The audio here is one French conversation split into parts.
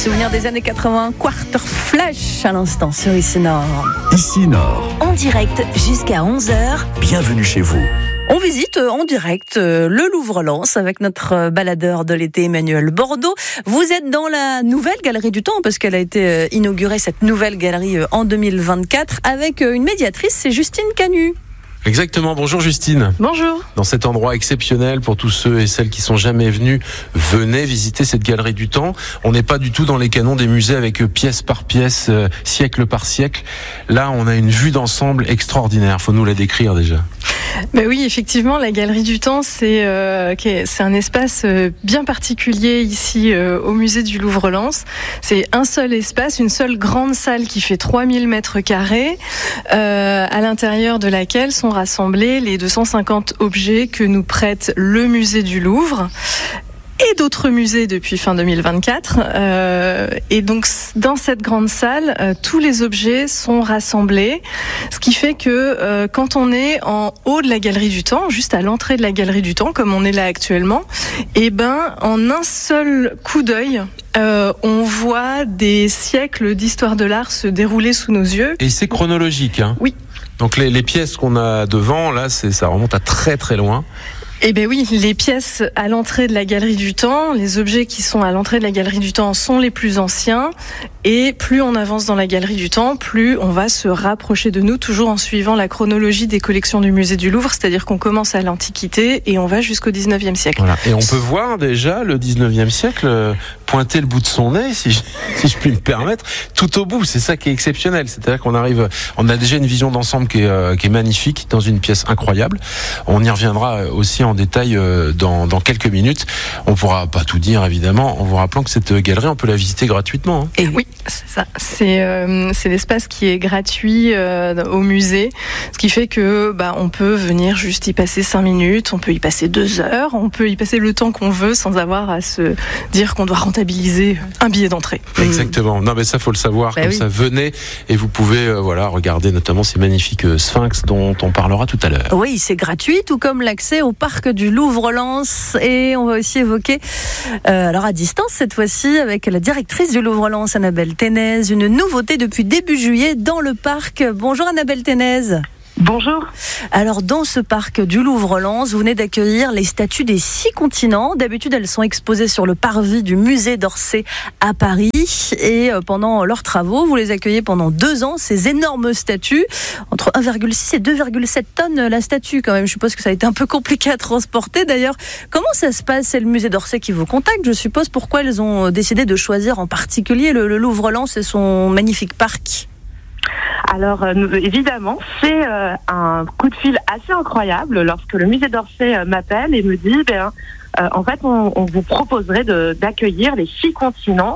souvenirs des années 80. Quarter Flash à l'instant sur Ici Nord. Ici Nord. En direct jusqu'à 11h. Bienvenue chez vous. On visite en direct le Louvre-Lens avec notre baladeur de l'été Emmanuel Bordeaux. Vous êtes dans la nouvelle Galerie du Temps parce qu'elle a été inaugurée, cette nouvelle galerie, en 2024 avec une médiatrice, c'est Justine Canu. Exactement, bonjour Justine. Bonjour. Dans cet endroit exceptionnel pour tous ceux et celles qui sont jamais venus, venez visiter cette galerie du temps. On n'est pas du tout dans les canons des musées avec pièce par pièce, siècle par siècle. Là, on a une vue d'ensemble extraordinaire. Faut nous la décrire déjà. Ben oui, effectivement, la Galerie du Temps, c'est un espace bien particulier ici au musée du Louvre-Lens. C'est un seul espace, une seule grande salle qui fait 3000 mètres carrés, à l'intérieur de laquelle sont rassemblés les 250 objets que nous prête le musée du Louvre et d'autres musées depuis fin 2024. Et donc, dans cette grande salle, tous les objets sont rassemblés, ce qui fait que quand on est en haut de la Galerie du Temps, juste à l'entrée de la Galerie du Temps, comme on est là actuellement, et ben, en un seul coup d'œil, on voit des siècles d'histoire de l'art se dérouler sous nos yeux. Et c'est chronologique, hein ? Oui. Donc les pièces qu'on a devant, là, ça remonte à très très loin. Eh bien oui, les pièces à l'entrée de la Galerie du Temps, les objets qui sont à l'entrée de la Galerie du Temps sont les plus anciens. Et plus on avance dans la Galerie du Temps, plus on va se rapprocher de nous, toujours en suivant la chronologie des collections du musée du Louvre, c'est-à-dire qu'on commence à l'Antiquité et on va jusqu'au 19e siècle. Voilà. Et on peut voir déjà le 19e siècle pointer le bout de son nez, si je puis me permettre, tout au bout. C'est ça qui est exceptionnel. C'est-à-dire qu'on a déjà une vision d'ensemble qui est magnifique, dans une pièce incroyable. On y reviendra aussi en détail dans quelques minutes. On pourra pas tout dire, évidemment, en vous rappelant que cette galerie, on peut la visiter gratuitement. Hein. Et oui, c'est ça. C'est l'espace qui est gratuit au musée, ce qui fait que on peut venir juste y passer 5 minutes, on peut y passer 2 heures, on peut y passer le temps qu'on veut sans avoir à se dire qu'on doit rentabiliser un billet d'entrée. Exactement. Non, mais ça, faut le savoir. Comme ça, venez et vous pouvez regarder notamment ces magnifiques sphinx dont on parlera tout à l'heure. Oui, c'est gratuit, tout comme l'accès au parc du Louvre-Lens. Et on va aussi évoquer, alors à distance cette fois-ci, avec la directrice du Louvre-Lens, Annabelle Ténez, une nouveauté depuis début juillet dans le parc. Bonjour Annabelle Ténez. Bonjour. Alors dans ce parc du Louvre-Lens, vous venez d'accueillir les statues des 6 continents. D'habitude, elles sont exposées sur le parvis du musée d'Orsay à Paris. Et pendant leurs travaux, vous les accueillez pendant 2 ans, ces énormes statues. Entre 1,6 et 2,7 tonnes la statue quand même. Je suppose que ça a été un peu compliqué à transporter. D'ailleurs, comment ça se passe ? C'est le musée d'Orsay qui vous contacte, je suppose. Pourquoi elles ont décidé de choisir en particulier le Louvre-Lens et son magnifique parc ? Alors évidemment, c'est un coup de fil assez incroyable lorsque le musée d'Orsay m'appelle et me dit en fait on vous proposerait d'accueillir les 6 continents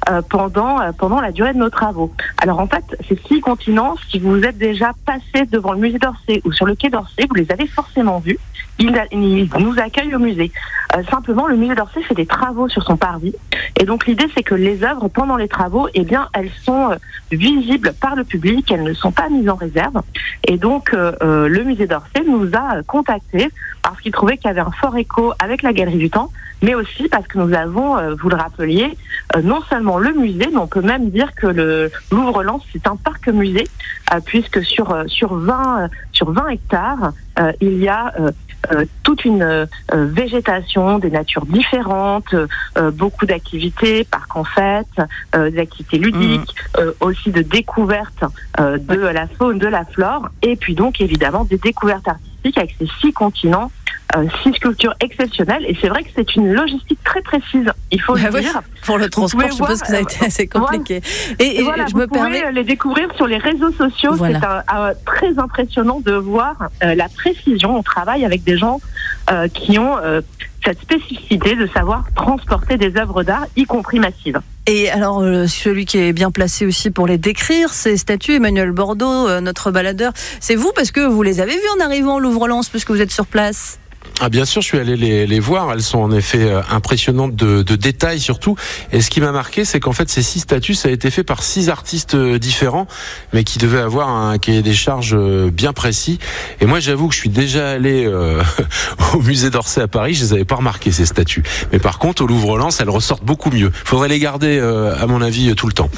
pendant la durée de nos travaux. Alors en fait, ces 6 continents, si vous êtes déjà passé devant le musée d'Orsay ou sur le quai d'Orsay, vous les avez forcément vus. Ils nous accueillent au musée. Simplement, le musée d'Orsay fait des travaux sur son parvis. Et donc l'idée, c'est que les œuvres, pendant les travaux, elles sont visibles par le public, elles ne sont pas mises en réserve. Et donc le musée d'Orsay nous a contactés parce qu'il trouvait qu'il y avait un fort écho avec la Galerie du Temps, mais aussi parce que nous avons, vous le rappeliez, non seulement le musée, mais on peut même dire que le Louvre-Lens, c'est un parc-musée, puisque sur 20 hectares, il y a toute une végétation, des natures différentes, beaucoup d'activités, parcs en fête, des activités ludiques, aussi de découvertes de la faune, de la flore, et puis donc évidemment des découvertes artistiques avec ces 6 continents, 6 sculptures exceptionnelles, et c'est vrai que c'est une logistique très précise, il faut le dire. Pour le transport, je suppose que ça a été assez compliqué. Et voilà, je me permets les découvrir sur les réseaux sociaux. Voilà. C'est très impressionnant de voir la précision. On travaille avec des gens qui ont cette spécificité de savoir transporter des œuvres d'art, y compris massives. Et alors, celui qui est bien placé aussi pour les décrire, ces statues, Emmanuel Bordeaux, notre baladeur, c'est vous, parce que vous les avez vues en arrivant au Louvre-Lens, puisque vous êtes sur place. Ah bien sûr, je suis allé les voir. Elles sont en effet impressionnantes de détails surtout. Et ce qui m'a marqué, c'est qu'en fait ces 6 statues, ça a été fait par 6 artistes différents, mais qui devaient avoir un cahier des charges bien précis. Et moi, j'avoue que je suis déjà allé au musée d'Orsay à Paris. Je les avais pas remarquées ces statues. Mais par contre, au Louvre-Lens, elles ressortent beaucoup mieux. Faudrait les garder, à mon avis, tout le temps.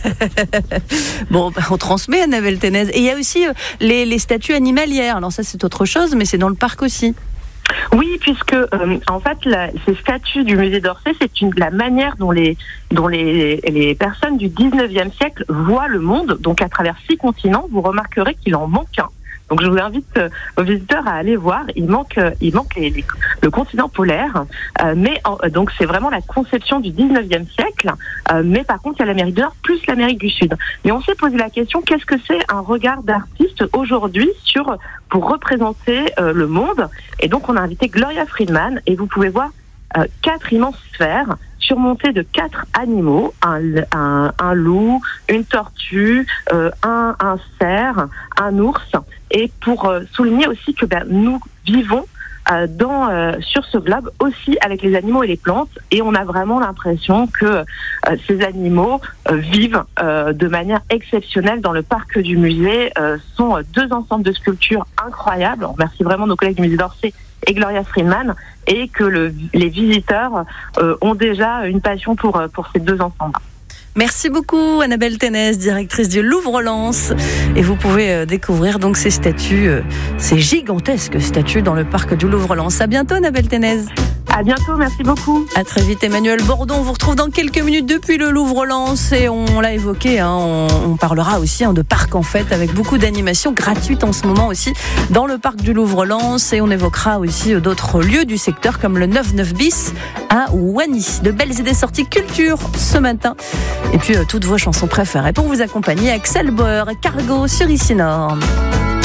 Bon, on transmet, Annabelle Ténez. Et il y a aussi les statues animalières. Alors ça, c'est autre chose, mais c'est dans le parc aussi. Oui, puisque en fait, ces statues du musée d'Orsay, c'est la manière dont les personnes du 19e siècle voient le monde. Donc à travers 6 continents, vous remarquerez qu'il en manque un. Donc je vous invite aux visiteurs à aller voir. Il manque le continent polaire, donc c'est vraiment la conception du 19e siècle. Mais par contre, il y a l'Amérique du Nord plus l'Amérique du Sud. Mais on s'est posé la question, qu'est-ce que c'est un regard d'artiste aujourd'hui pour représenter le monde? Et donc on a invité Gloria Friedman, et vous pouvez voir 4 immenses sphères surmontées de 4 animaux, un loup, une tortue, un cerf, un ours, et pour souligner aussi que nous vivons sur ce globe aussi avec les animaux et les plantes, et on a vraiment l'impression que ces animaux vivent de manière exceptionnelle dans le parc du musée. Sont 2 ensembles de sculptures incroyables. On remercie vraiment nos collègues du musée d'Orsay et Gloria Friedman, et que les visiteurs ont déjà une passion pour ces 2 ensembles. Merci beaucoup Annabelle Ténez, directrice du Louvre-Lens. Et vous pouvez découvrir donc ces statues, ces gigantesques statues dans le parc du Louvre-Lens. À bientôt Annabelle Ténez. À bientôt, merci beaucoup. À très vite Emmanuel Bordon. On vous retrouve dans quelques minutes depuis le Louvre-Lens, et on l'a évoqué, on parlera aussi de parc en fête, avec beaucoup d'animations gratuites en ce moment aussi dans le parc du Louvre-Lens, et on évoquera aussi d'autres lieux du secteur comme le 99 bis à Wany. De belles idées sorties culture ce matin, et puis toutes vos chansons préférées pour vous accompagner. Axel Bauer et Cargo sur Ici Nord.